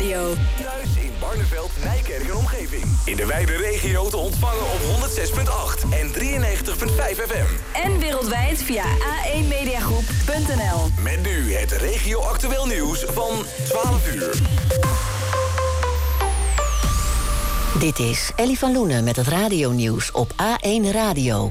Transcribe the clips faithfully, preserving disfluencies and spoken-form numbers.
Radio. Thuis in Barneveld, Nijkerk en omgeving. In de wijde regio te ontvangen op honderd zes komma acht en drieënnegentig komma vijf F M. En wereldwijd via a één mediagroep punt n l. Met nu het regio-actueel nieuws van twaalf uur. Dit is Ellie van Loenen met het radionieuws op A één Radio.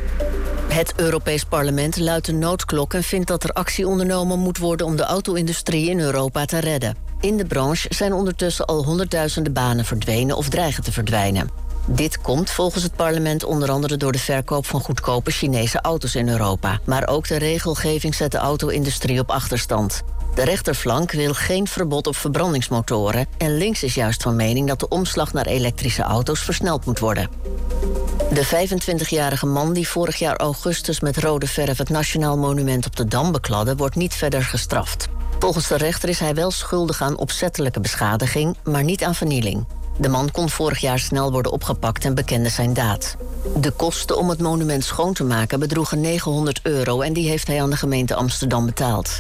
Het Europees Parlement luidt een noodklok en vindt dat er actie ondernomen moet worden om de auto-industrie in Europa te redden. In de branche zijn ondertussen al honderdduizenden banen verdwenen of dreigen te verdwijnen. Dit komt volgens het parlement onder andere door de verkoop van goedkope Chinese auto's in Europa. Maar ook de regelgeving zet de auto-industrie op achterstand. De rechterflank wil geen verbod op verbrandingsmotoren en links is juist van mening dat de omslag naar elektrische auto's versneld moet worden. De vijfentwintigjarige man die vorig jaar augustus met rode verf het Nationaal Monument op de Dam bekladde, wordt niet verder gestraft. Volgens de rechter is hij wel schuldig aan opzettelijke beschadiging, maar niet aan vernieling. De man kon vorig jaar snel worden opgepakt en bekende zijn daad. De kosten om het monument schoon te maken bedroegen negenhonderd euro en die heeft hij aan de gemeente Amsterdam betaald.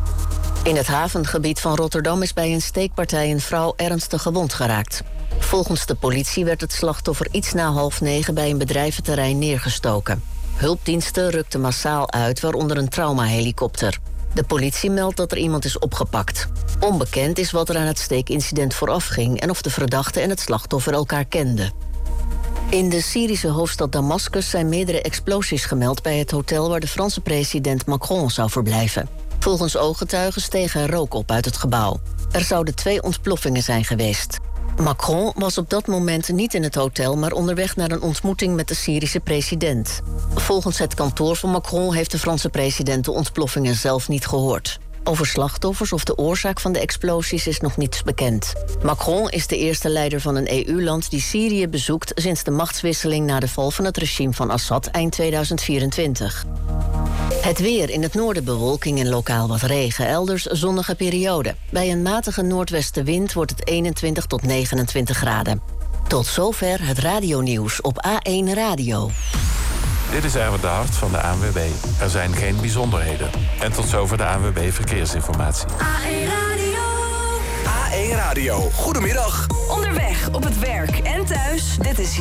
In het havengebied van Rotterdam is bij een steekpartij een vrouw ernstig gewond geraakt. Volgens de politie werd het slachtoffer iets na half negen bij een bedrijventerrein neergestoken. Hulpdiensten rukten massaal uit, waaronder een traumahelikopter. De politie meldt dat er iemand is opgepakt. Onbekend is wat er aan het steekincident vooraf ging en of de verdachte en het slachtoffer elkaar kenden. In de Syrische hoofdstad Damascus zijn meerdere explosies gemeld bij het hotel waar de Franse president Macron zou verblijven. Volgens ooggetuigen steeg er rook op uit het gebouw. Er zouden twee ontploffingen zijn geweest. Macron was op dat moment niet in het hotel, maar onderweg naar een ontmoeting met de Syrische president. Volgens het kantoor van Macron heeft de Franse president de ontploffingen zelf niet gehoord. Over slachtoffers of de oorzaak van de explosies is nog niets bekend. Macron is de eerste leider van een E U-land die Syrië bezoekt sinds de machtswisseling na de val van het regime van Assad eind tweeduizend vierentwintig. Het weer: in het noorden bewolking en lokaal wat regen, elders zonnige periode. Bij een matige noordwestenwind wordt het eenentwintig tot negenentwintig graden. Tot zover het radionieuws op A één Radio. Dit is Erwin de Hart van de A N W B. Er zijn geen bijzonderheden. En tot zover de A N W B Verkeersinformatie. A één Radio. A één Radio, goedemiddag. Onderweg, op het werk en thuis. Dit is